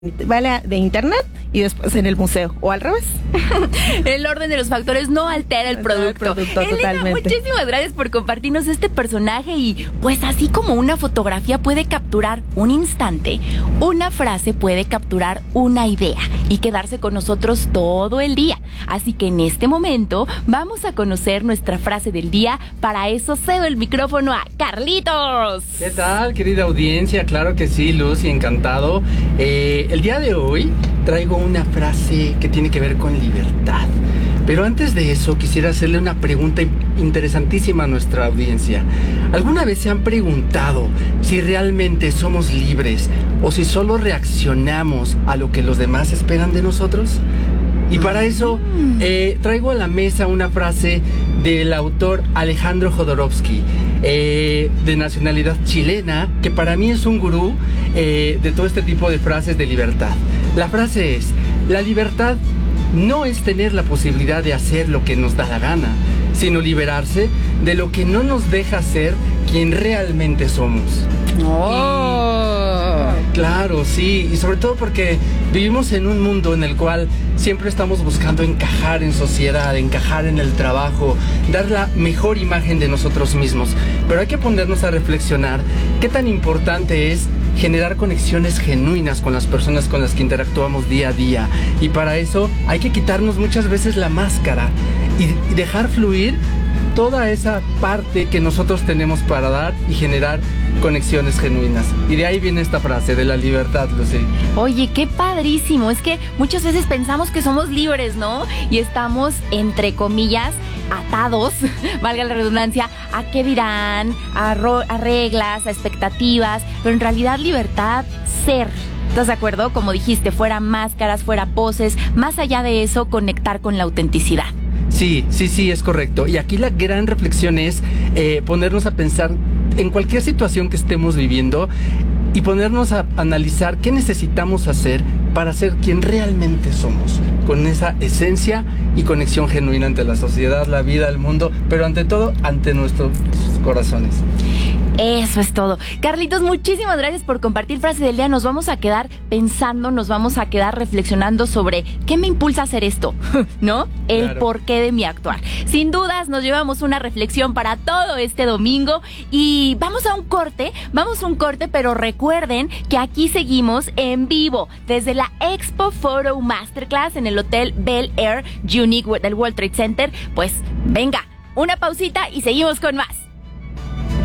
vale de internet y después en el museo, o al revés. El orden de los factores no altera el producto. Elena, totalmente. Muchísimas gracias por compartirnos este personaje y pues así como una fotografía puede capturar un instante, una frase puede capturar una idea y quedarse con nosotros todo el día. Así que en este momento vamos a conocer nuestra frase del día. Para eso cedo el micrófono a Carlitos. ¿Qué tal, querida audiencia? Claro que sí, Lucy, encantado. El día de hoy traigo una frase que tiene que ver con libertad. Pero antes de eso quisiera hacerle una pregunta interesantísima a nuestra audiencia. ¿Alguna vez se han preguntado si realmente somos libres o si solo reaccionamos a lo que los demás esperan de nosotros? Y para eso traigo a la mesa una frase del autor Alejandro Jodorowsky, de nacionalidad chilena, que para mí es un gurú de todo este tipo de frases de libertad. La frase es: la libertad no es tener la posibilidad de hacer lo que nos da la gana, sino liberarse de lo que no nos deja ser quien realmente somos. Claro, sí, y sobre todo porque vivimos en un mundo en el cual siempre estamos buscando encajar en sociedad, encajar en el trabajo, dar la mejor imagen de nosotros mismos. Pero hay que ponernos a reflexionar qué tan importante es generar conexiones genuinas con las personas con las que interactuamos día a día. Y para eso hay que quitarnos muchas veces la máscara y dejar fluir toda esa parte que nosotros tenemos para dar y generar conexiones genuinas. Y de ahí viene esta frase de la libertad, Lucy. Oye, qué padrísimo. Es que muchas veces pensamos que somos libres, ¿no? Y estamos, entre comillas, atados, valga la redundancia, a qué dirán, a reglas, a expectativas, pero en realidad libertad, ser. ¿Estás de acuerdo? Como dijiste, fuera máscaras, fuera poses, más allá de eso, conectar con la autenticidad. Sí, es correcto. Y aquí la gran reflexión es ponernos a pensar en cualquier situación que estemos viviendo y ponernos a analizar qué necesitamos hacer para ser quien realmente somos, con esa esencia y conexión genuina ante la sociedad, la vida, el mundo, pero ante todo, ante nuestros corazones. Eso es todo. Carlitos, muchísimas gracias por compartir frase del día. Nos vamos a quedar pensando, nos vamos a quedar reflexionando sobre qué me impulsa a hacer esto, ¿no? El Claro. porqué de mi actuar. Sin dudas, nos llevamos una reflexión para todo este domingo y vamos a un corte, pero recuerden que aquí seguimos en vivo desde la Expo Photo Masterclass en el Hotel Bel Air Unique del World Trade Center. Pues venga, una pausita y seguimos con más.